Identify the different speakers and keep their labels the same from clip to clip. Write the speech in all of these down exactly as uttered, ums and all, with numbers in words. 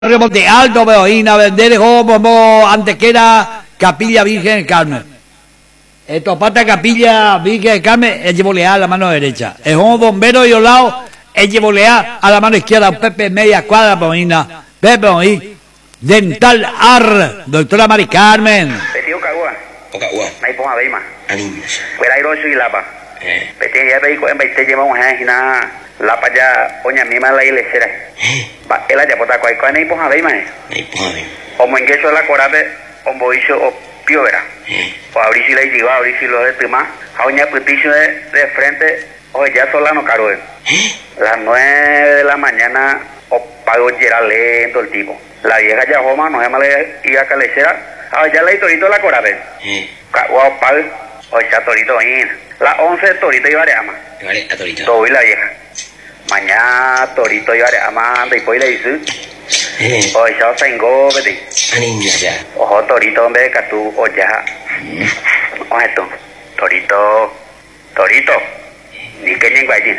Speaker 1: Monte Alto, Beoína, vender como antes que era Capilla Virgen del Carmen. Esto pata Capilla Virgen del Carmen, es llevolea a la mano derecha. Es un bombero y olao, es llevolea a la mano izquierda, Pepe media cuadra, Beoína, Pepe Beoí, Dental Ar, doctora Mari Carmen.
Speaker 2: Petió Cagua.
Speaker 3: O Cagua.
Speaker 2: Ahí ponga Beima.
Speaker 3: Animos.
Speaker 2: Fuera ir ocho y lapa.
Speaker 3: Eh.
Speaker 2: Petió ya veí en veinte llevamos a nada. Lapa ya, oña misma la iglesia. Va, él allá pota cual cual ahí ponga Beima.
Speaker 3: Ahí ponga Beima.
Speaker 2: O mengueso la corabe, o boicho o piovera. O abrir si la lleva, abrir si lo de prima. A oña peticio de, de frente, o ya solano caro. Las nueve de la mañana, o pago ya lento el tipo. La vieja ya Joma, no llama le iba a calecera. Ah, ya le torito la corabe. Wow, pago, o ya torito ahí. Las once torito iba a ama.
Speaker 3: Vale, a torito.
Speaker 2: Todo y la vieja. Mañana torito iba a ama, después le dice.
Speaker 3: Eh.
Speaker 2: O ya tengo, vete.
Speaker 3: Animos ya.
Speaker 2: Ojo torito, hombre, que tú, o ya. O esto, torito, torito. Ni que ni guay.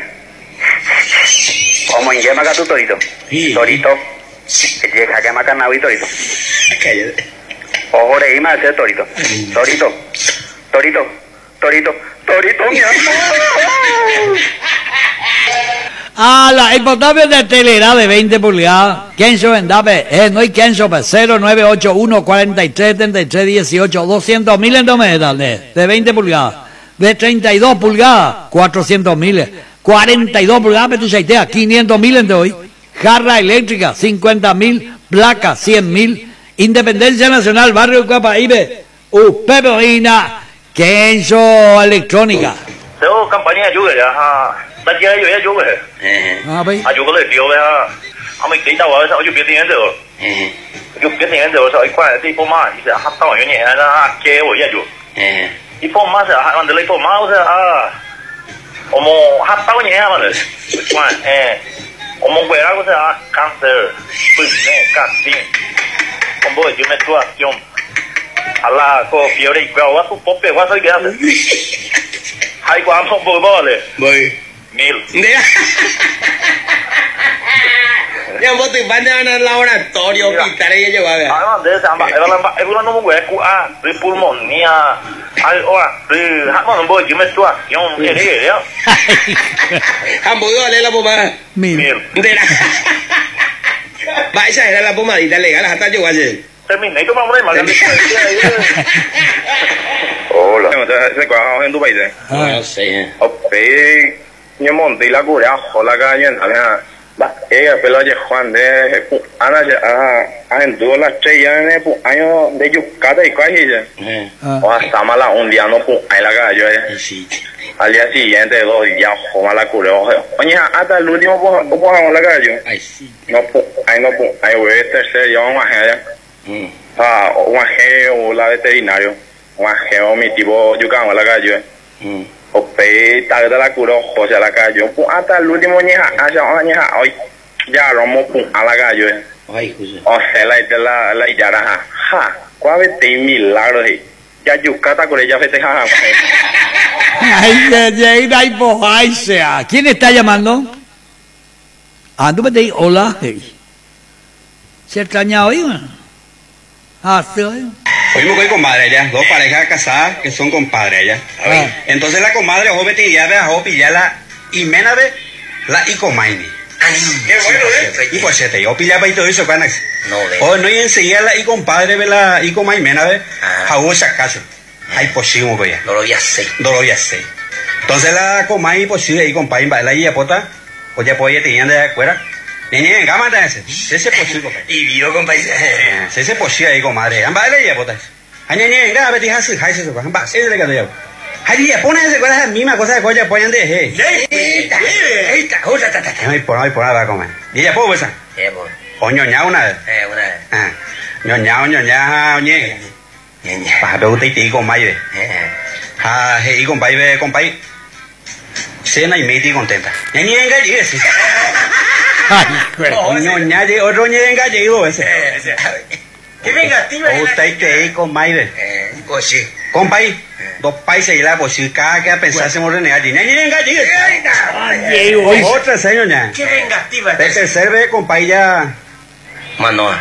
Speaker 2: Como en llama que tú torito.
Speaker 3: Sí.
Speaker 2: Torito. Que llega a llamar canabo y torito.
Speaker 3: Cállate.
Speaker 2: Ojo de Ima, ese torito. Torito. Torito. Torito. Torito, mi amor.
Speaker 1: Ah, la importancia de telera de veinte pulgadas. Kenzo Vendape, eh, no hay Kenzo, pues cero nueve ocho uno cuatro tres setenta y tres dieciocho, doscientos mil en domedas de, de veinte pulgadas. De treinta y dos pulgadas, cuatrocientos mil. cuarenta y dos pulgadas, pero tú saitea, quinientos mil en de hoy. Jarra eléctrica, cincuenta mil. Placa, cien mil. Independencia Nacional, Barrio Cuapaíbe, Upepeoína, Kenzo Electrónica.
Speaker 4: Theo campaña de lluvia, ha. Ta chia yo ya lluvia.
Speaker 3: Eh.
Speaker 1: Ah, pues.
Speaker 4: A lluvia le dio ha. A mí que tao a yo biết tiếng rồi.
Speaker 3: Eh.
Speaker 4: Yo biết tiếng rồi sao quay đi po ma, thì ha tao yo nhẹ na ke wo ya yo.
Speaker 3: Eh.
Speaker 4: Y po ma sa ha ande le po ma o sea ah. Omo ha tao nhẹ mà le. Quay eh. Omo quay ra có sea cáncer, pues ne cáncer. Omo yo me tua yo. Ala ko fiore igual a tu pope wa sai ga. Hai quá không bồi bòเลย
Speaker 3: Bơi.
Speaker 4: Mil.
Speaker 3: Nè. Nhưng mà từ ban giờ là lao là to điều bị tại đây chứ bà.
Speaker 4: Ah, de esa amba, ela amba, ela no mugue ku a, de pulmonia. Ai oa, de ha no boy, yo me tua, yo me re re.
Speaker 3: Ham bồi rồi lên là bố bà.
Speaker 1: Mil.
Speaker 4: Mil.
Speaker 3: Nè. Bãi xảy ra là bố mà đi ta lấy cái là ta chịu cái gì?
Speaker 4: Termina, y tomamos de mal.
Speaker 2: Hola.
Speaker 5: Se cuaja en Dubai de.
Speaker 3: No sé.
Speaker 5: Ope, yo monté la cura, hola calle, a ba, ella pelo de Juan de ana a a en todas las tres ya en el año de Yucatán y calle ya.
Speaker 3: Eh.
Speaker 5: O hasta mala un día no pu ahí la calle.
Speaker 3: Sí.
Speaker 5: Al día siguiente dos días joma la cura. Oye, hasta el último po po a la calle.
Speaker 3: Ay sí.
Speaker 5: No pu, ahí no pu, ahí voy a tercer ya vamos a hacer.
Speaker 3: Mm.
Speaker 5: Ah, un ageo la veterinario. Un ageo mi tipo Yucatán a la calle.
Speaker 3: Mm.
Speaker 5: Ope, tal de la cura, José a la calle. Hasta el último día, hace un año, hoy ya romo a la calle.
Speaker 3: Ay, José.
Speaker 5: O sea, la de la la yara, ja, cuál es el milagro de ya Yucatán con ella festeja.
Speaker 1: Ay, ay, ay, ay, pues, ay, sea. ¿Quién está llamando? Ah, tú me te hola. Hey. ¿Se extraña hoy? Ah, sí, hoy.
Speaker 6: Fuimos con comadre ya, dos parejas casadas que son compadres ya.
Speaker 1: Ah.
Speaker 6: Entonces la comadre joven ya ve a Jopi ya la Imena ve la Icomaini.
Speaker 3: Qué bueno, ¿eh?
Speaker 6: Y pues se te yo pillaba y todo eso para
Speaker 3: No ve.
Speaker 6: o no y enseguida la y compadre ve la Icomaimena ve
Speaker 3: Ah.
Speaker 6: a vos acaso. Hay posible pues ya.
Speaker 3: No lo ya sé.
Speaker 6: No lo ya sé. Entonces la comai posible y compadre va la ya pota, o ya pues ya tenían de afuera. Niña, en cama de ese. Ese posible.
Speaker 3: Y vio con país.
Speaker 6: Ese posible ahí comadre. Amba le ya pota. Añe ni en cama te hace hace eso. Amba ese le queda yo. Ahí ya pone ese cosa misma cosa de coña ponen de he.
Speaker 3: Eita, eita, otra tata.
Speaker 6: No hay por no hay por nada va a comer. Y ya puedo esa.
Speaker 3: Eh, por.
Speaker 6: O ñoña una vez.
Speaker 3: Eh, una.
Speaker 6: Ah. Ñoña ñoña oñe.
Speaker 3: Ñaña.
Speaker 6: Pa do te te con mai ve.
Speaker 3: Eh.
Speaker 6: Ah, he con pai ve con pai. Cena y meti contenta. Ña ni en galle ese.
Speaker 1: Ay, güey.
Speaker 6: Ñoña de otro ñe en galle ido ese.
Speaker 3: Eh, qué vengativa.
Speaker 6: O te te con mai ve.
Speaker 3: Eh, pues sí.
Speaker 6: Con pai. Dos países y la posibilidad que a pensar se morre negar. Ña ni en galle ese.
Speaker 1: Ay, hoy.
Speaker 6: Otra señor ña.
Speaker 3: Qué vengativa.
Speaker 6: De tercer ve con pai ya.
Speaker 3: Mano.